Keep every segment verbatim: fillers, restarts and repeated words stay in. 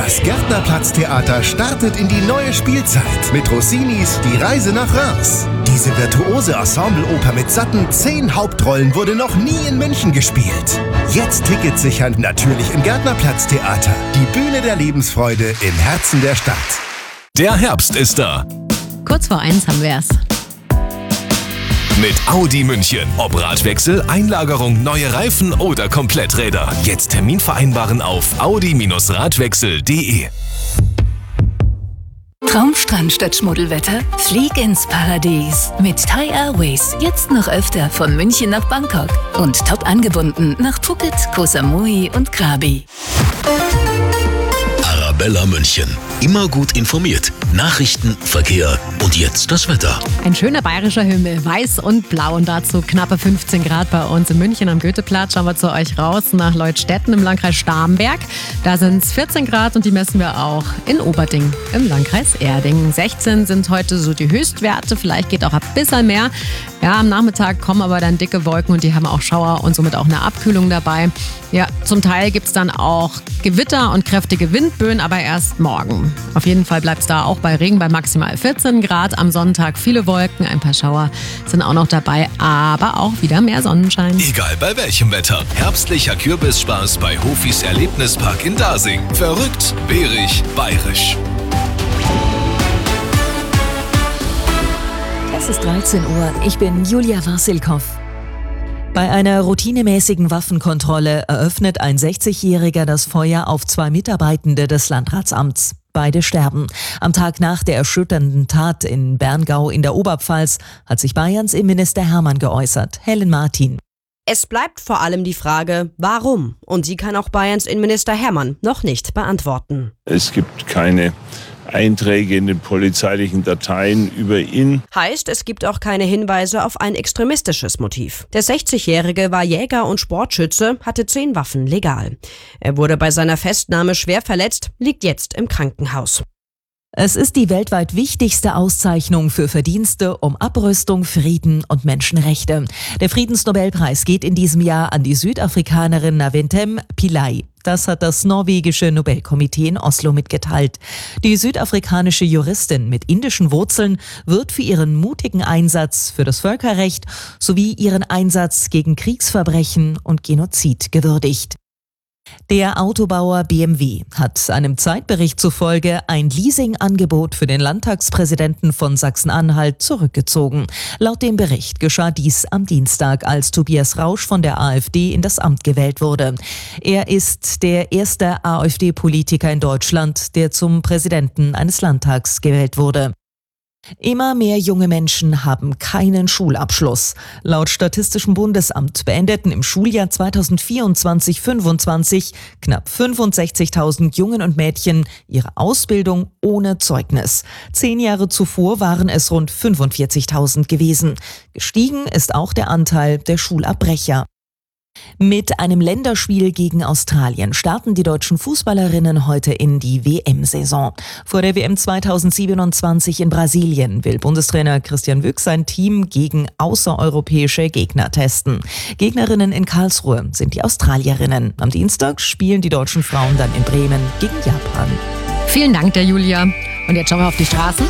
Das Gärtnerplatz-Theater startet in die neue Spielzeit mit Rossinis Die Reise nach Reims. Diese virtuose Ensembleoper mit satten zehn Hauptrollen wurde noch nie in München gespielt. Jetzt Tickets sichern, natürlich im Gärtnerplatz-Theater. Die Bühne der Lebensfreude im Herzen der Stadt. Der Herbst ist da. Kurz vor eins haben wir es. Mit Audi München. Ob Radwechsel, Einlagerung, neue Reifen oder Kompletträder. Jetzt Termin vereinbaren auf audi Radwechsel punkt de. Traumstrand statt Schmuddelwetter? Flieg ins Paradies. Mit Thai Airways. Jetzt noch öfter von München nach Bangkok. Und top angebunden nach Phuket, Koh Samui und Krabi. Arabella München. Immer gut informiert. Nachrichten, Verkehr und jetzt das Wetter. Ein schöner bayerischer Himmel, weiß und blau und dazu knappe fünfzehn Grad bei uns in München am Goetheplatz. Schauen wir zu euch raus nach Leutstetten im Landkreis Starnberg. Da sind es vierzehn Grad und die messen wir auch in Oberding im Landkreis Erding. sechzehn sind heute so die Höchstwerte, vielleicht geht auch ein bisschen mehr. Ja, am Nachmittag kommen aber dann dicke Wolken und die haben auch Schauer und somit auch eine Abkühlung dabei. Ja, zum Teil gibt es dann auch Gewitter und kräftige Windböen, aber erst morgen. Auf jeden Fall bleibt es da auch bei Regen bei maximal vierzehn Grad. Am Sonntag viele Wolken, ein paar Schauer sind auch noch dabei, aber auch wieder mehr Sonnenschein. Egal bei welchem Wetter. Herbstlicher Kürbisspaß bei Hofis Erlebnispark in Dasing. Verrückt, bärig, bayerisch. Es ist dreizehn Uhr. Ich bin Julia Wasilkow. Bei einer routinemäßigen Waffenkontrolle eröffnet ein sechzigjähriger das Feuer auf zwei Mitarbeitende des Landratsamts. Beide sterben. Am Tag nach der erschütternden Tat in Berngau in der Oberpfalz hat sich Bayerns Innenminister Hermann geäußert. Helen Martin. Es bleibt vor allem die Frage, warum? Und die kann auch Bayerns Innenminister Hermann noch nicht beantworten. Es gibt keine Einträge in den polizeilichen Dateien über ihn. Heißt, es gibt auch keine Hinweise auf ein extremistisches Motiv. Der sechzigjährige war Jäger und Sportschütze, hatte zehn Waffen legal. Er wurde bei seiner Festnahme schwer verletzt, liegt jetzt im Krankenhaus. Es ist die weltweit wichtigste Auszeichnung für Verdienste um Abrüstung, Frieden und Menschenrechte. Der Friedensnobelpreis geht in diesem Jahr an die Südafrikanerin Naventem Pillay. Das hat das norwegische Nobelkomitee in Oslo mitgeteilt. Die südafrikanische Juristin mit indischen Wurzeln wird für ihren mutigen Einsatz für das Völkerrecht sowie ihren Einsatz gegen Kriegsverbrechen und Genozid gewürdigt. Der Autobauer B M W hat einem Zeitbericht zufolge ein Leasingangebot für den Landtagspräsidenten von Sachsen-Anhalt zurückgezogen. Laut dem Bericht geschah dies am Dienstag, als Tobias Rausch von der AfD in das Amt gewählt wurde. Er ist der erste AfD-Politiker in Deutschland, der zum Präsidenten eines Landtags gewählt wurde. Immer mehr junge Menschen haben keinen Schulabschluss. Laut Statistischem Bundesamt beendeten im Schuljahr zweitausendvierundzwanzig fünfundzwanzig knapp fünfundsechzigtausend Jungen und Mädchen ihre Ausbildung ohne Zeugnis. Zehn Jahre zuvor waren es rund fünfundvierzigtausend gewesen. Gestiegen ist auch der Anteil der Schulabbrecher. Mit einem Länderspiel gegen Australien starten die deutschen Fußballerinnen heute in die W M-Saison. Vor der W M zweitausendsiebenundzwanzig in Brasilien will Bundestrainer Christian Wück sein Team gegen außereuropäische Gegner testen. Gegnerinnen in Karlsruhe sind die Australierinnen. Am Dienstag spielen die deutschen Frauen dann in Bremen gegen Japan. Vielen Dank, der Julia. Und jetzt schauen wir auf die Straßen.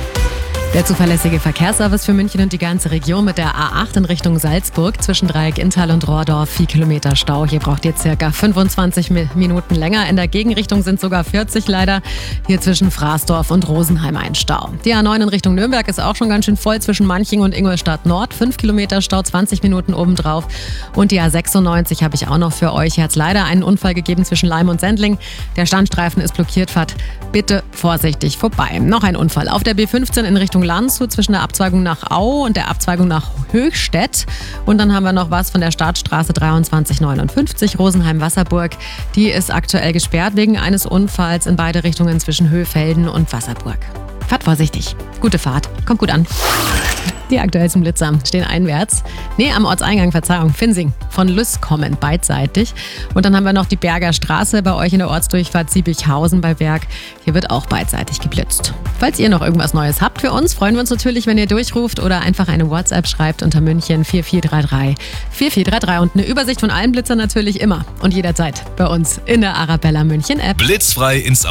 Der zuverlässige Verkehrsservice für München und die ganze Region mit der A acht in Richtung Salzburg zwischen Dreieck Inntal und Rohrdorf. Vier Kilometer Stau. Hier braucht ihr circa fünfundzwanzig Minuten länger. In der Gegenrichtung sind sogar vierzig leider. Hier zwischen Fraßdorf und Rosenheim ein Stau. Die A neun in Richtung Nürnberg ist auch schon ganz schön voll zwischen Manching und Ingolstadt Nord. Fünf Kilometer Stau, zwanzig Minuten obendrauf. Und die A sechsundneunzig habe ich auch noch für euch. Hier hat es leider einen Unfall gegeben zwischen Leim und Sendling. Der Standstreifen ist blockiert. Fahrt bitte vorsichtig vorbei. Noch ein Unfall auf der B fünfzehn in Richtung Landshut zwischen der Abzweigung nach Au und der Abzweigung nach Höchstädt. Und dann haben wir noch was von der Startstraße dreiundzwanzig neunundfünfzig Rosenheim-Wasserburg. Die ist aktuell gesperrt wegen eines Unfalls in beide Richtungen zwischen Höhfelden und Wasserburg. Fahrt vorsichtig. Gute Fahrt. Kommt gut an. Die aktuellsten Blitzer stehen einwärts. Nee, am Ortseingang, Verzeihung, Finsing von Lüss kommend beidseitig. Und dann haben wir noch die Berger Straße bei euch in der Ortsdurchfahrt Siebichhausen bei Werk. Hier wird auch beidseitig geblitzt. Falls ihr noch irgendwas Neues habt für uns, freuen wir uns natürlich, wenn ihr durchruft oder einfach eine WhatsApp schreibt unter München vier vier drei drei vier vier drei drei. Und eine Übersicht von allen Blitzern natürlich immer und jederzeit bei uns in der Arabella München App. Blitzfrei ins